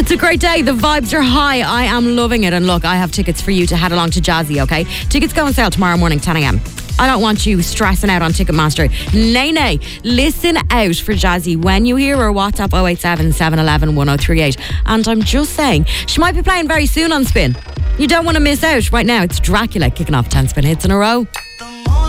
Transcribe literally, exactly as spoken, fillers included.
It's a great day. The vibes are high. I am loving it. And look, I have tickets for you to head along to Jazzy, okay? Tickets go on sale tomorrow morning, ten a.m. I don't want you stressing out on Ticketmaster. Nay, nay. Listen out for Jazzy when you hear her. WhatsApp oh eight seven, seven one one, one oh three eight. And I'm just saying, she might be playing very soon on Spin. You don't want to miss out. Right now, it's Dracula kicking off ten Spin hits in a row.